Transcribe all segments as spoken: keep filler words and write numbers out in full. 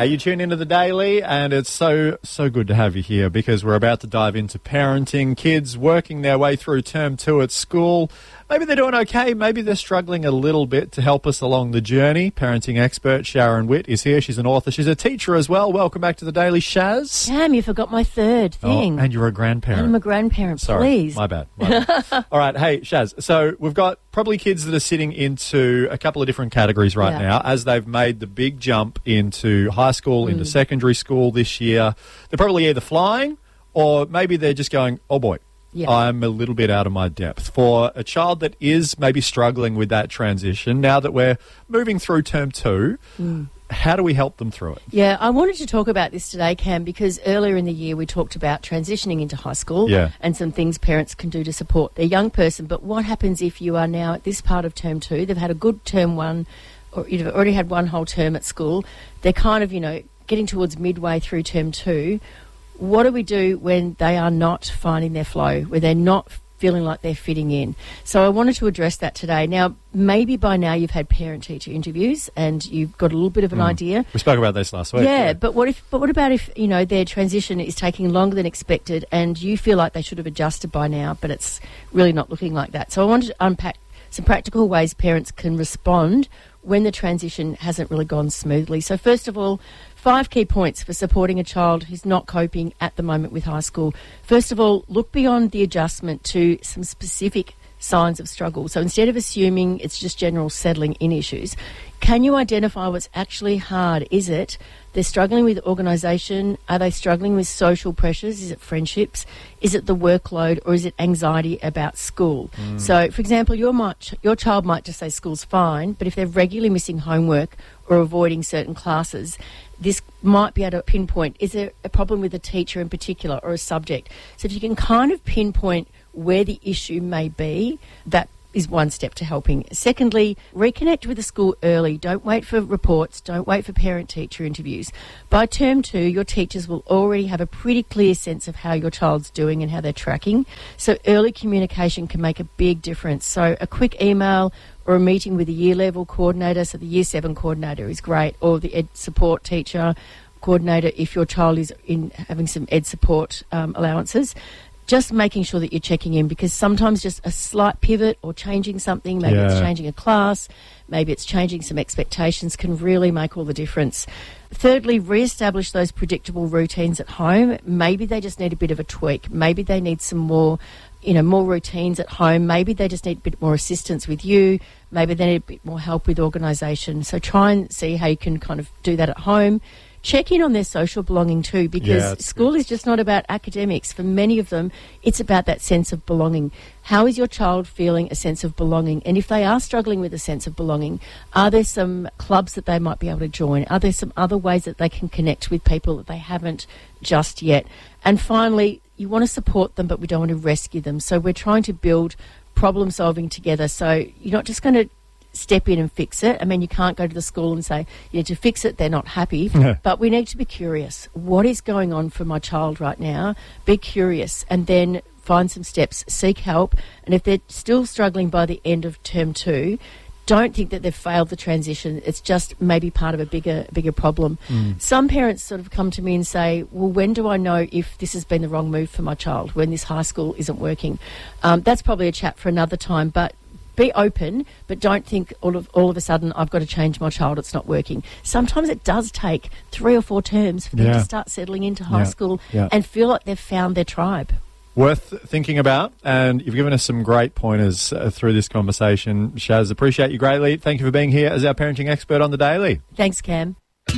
Hey, you tune into The Daily, and it's so, so good to have you here because we're about to dive into parenting, kids working their way through term two at school. Maybe they're doing okay, maybe they're struggling a little bit. To help us along the journey, parenting expert Sharon Witt is here. She's an author. She's a teacher as well. Welcome back to The Daily, Shaz. Cam, you forgot my third thing. Oh, and you're a grandparent. I'm a grandparent, Sorry, please. my bad. My bad. All right, hey, Shaz, so we've got probably kids that are sitting into a couple of different categories right Yeah. now as they've made the big jump into high school, Mm. into secondary school this year. They're probably either flying or maybe they're just going, oh boy, Yeah. I'm a little bit out of my depth. For a child that is maybe struggling with that transition, now that we're moving through term two, Mm. how do we help them through it? Yeah, I wanted to talk about this today, Cam, because earlier in the year we talked about transitioning into high school Yeah. and some things parents can do to support their young person. But what happens if you are now at this part of term two, they've had a good term one, or you've already had one whole term at school, they're kind of, you know, getting towards midway through term two. What do we do when they are not finding their flow, where they're not feeling like they're fitting in? So I wanted to address that today. Now, maybe by now you've had parent-teacher interviews and you've got a little bit of an Mm. idea. We spoke about this last week. Yeah, but what if? But what about if, you know, their transition is taking longer than expected and you feel like they should have adjusted by now, but it's really not looking like that? So I wanted to unpack some practical ways parents can respond when the transition hasn't really gone smoothly. So first of all, five key points for supporting a child who's not coping at the moment with high school. First of all, look beyond the adjustment to some specific signs of struggle. So instead of assuming it's just general settling in issues, can you identify what's actually hard? Is it they're struggling with organisation? Are they struggling with social pressures? Is it friendships? Is it the workload? Or is it anxiety about school? Mm. So, for example, your, might, your child might just say school's fine, but if they're regularly missing homework or avoiding certain classes, this might be able to pinpoint, is there a problem with a teacher in particular or a subject? So if you can kind of pinpoint where the issue may be, that is one step to helping. Secondly, reconnect with the school early. Don't wait for reports. Don't wait for parent-teacher interviews. By term two, your teachers will already have a pretty clear sense of how your child's doing and how they're tracking. So early communication can make a big difference. So a quick email or a meeting with a year level coordinator, so the year seven coordinator is great, or the ed support teacher coordinator if your child is in having some ed support um, allowances. Just making sure that you're checking in, because sometimes just a slight pivot or changing something, maybe Yeah. it's changing a class, maybe it's changing some expectations, can really make all the difference. Thirdly, re-establish those predictable routines at home. Maybe they just need a bit of a tweak. Maybe they need some more, you know, more routines at home. Maybe they just need a bit more assistance with you. Maybe they need a bit more help with organisation. So try and see how you can kind of do that at home. Check in on their social belonging too, because Yeah, school is just not about academics. For many of them, it's about that sense of belonging. How is your child feeling a sense of belonging? And if they are struggling with a sense of belonging, are there some clubs that they might be able to join? Are there some other ways that they can connect with people that they haven't just yet? And finally, you want to support them, but we don't want to rescue them. So we're trying to build problem solving together. So you're not just going to step in and fix it. I mean, you can't go to the school and say, you need to fix it, they're not happy. Yeah. But we need to be curious. What is going on for my child right now? Be curious and then find some steps, seek help. And if they're still struggling by the end of term two, don't think that they've failed the transition. It's just maybe part of a bigger bigger problem. Mm. Some parents sort of come to me and say, well, when do I know if this has been the wrong move for my child, when this high school isn't working? Um, that's probably a chat for another time, but be open, but don't think all of all of a sudden I've got to change my child, it's not working. Sometimes it does take three or four terms for them Yeah. to start settling into high Yeah. school Yeah. and feel like they've found their tribe. Worth thinking about, and you've given us some great pointers uh, through this conversation. Shaz, appreciate you greatly. Thank you for being here as our parenting expert on The Daily. Thanks, Cam.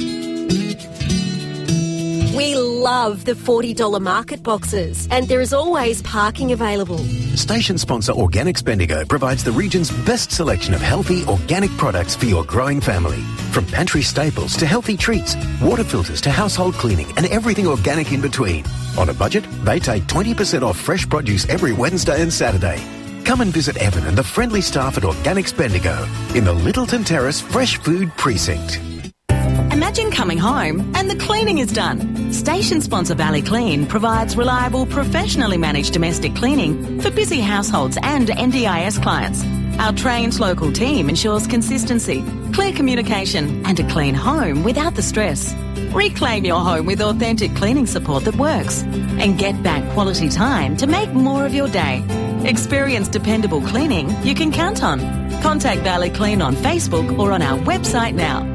We love the forty dollars market boxes, and there is always parking available. Station sponsor Organics Bendigo provides the region's best selection of healthy organic products for your growing family. From pantry staples to healthy treats, water filters to household cleaning, and everything organic in between. On a budget, they take twenty percent off fresh produce every Wednesday and Saturday. Come and visit Evan and the friendly staff at Organics Bendigo in the Littleton Terrace Fresh Food Precinct. Imagine coming home and the cleaning is done. Station sponsor Valley Clean provides reliable, professionally managed domestic cleaning for busy households and N D I S clients. Our trained local team ensures consistency, clear communication and a clean home without the stress. Reclaim your home with authentic cleaning support that works and get back quality time to make more of your day. Experience dependable cleaning you can count on. Contact Valley Clean on Facebook or on our website now.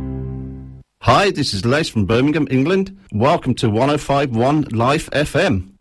Hi, this is Les from Birmingham, England. Welcome to one oh five point one Life F M.